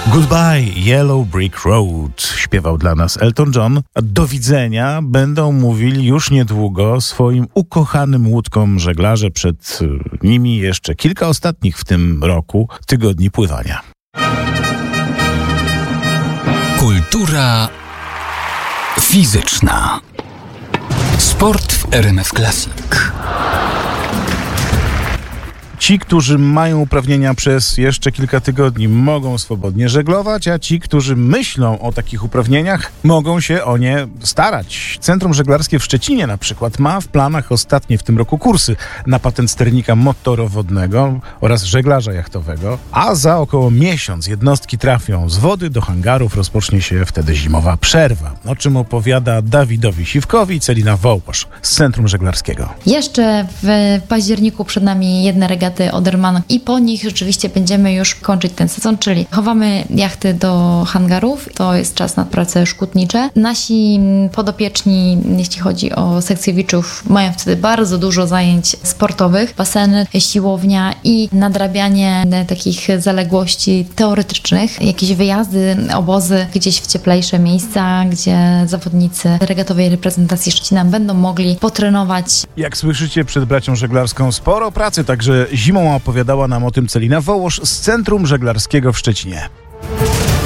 Goodbye Yellow Brick Road śpiewał dla nas Elton John. Do widzenia będą mówili już niedługo swoim ukochanym łódkom żeglarze. Przed nimi jeszcze kilka ostatnich w tym roku tygodni pływania. Kultura fizyczna. Sport w RMF Classic. Ci, którzy mają uprawnienia przez jeszcze kilka tygodni, mogą swobodnie żeglować, a ci, którzy myślą o takich uprawnieniach, mogą się o nie starać. Centrum Żeglarskie w Szczecinie na przykład ma w planach ostatnie w tym roku kursy na patent sternika motorowodnego oraz żeglarza jachtowego, a za około miesiąc jednostki trafią z wody do hangarów, rozpocznie się wtedy zimowa przerwa, o czym opowiada Dawidowi Siwkowi Celina Wołosz z Centrum Żeglarskiego. Jeszcze w październiku przed nami jedne regaty Odermatt i po nich rzeczywiście będziemy już kończyć ten sezon, czyli chowamy jachty do hangarów, to jest czas na prace szkutnicze. Nasi podopieczni, jeśli chodzi o sekcjowiczów, mają wtedy bardzo dużo zajęć sportowych, baseny, siłownia i nadrabianie takich zaległości teoretycznych, jakieś wyjazdy, obozy gdzieś w cieplejsze miejsca, gdzie zawodnicy regatowej reprezentacji Szczecina będą mogli potrenować. Jak słyszycie, przed bracią żeglarską sporo pracy, także zimą opowiadała nam o tym Celina Wołosz z Centrum Żeglarskiego w Szczecinie.